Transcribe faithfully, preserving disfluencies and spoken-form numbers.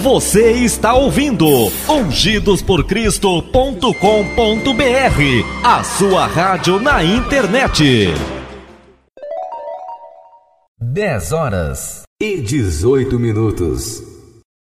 Você está ouvindo ungidos por cristo ponto com ponto br, a sua rádio na internet. dez horas e dezoito minutos.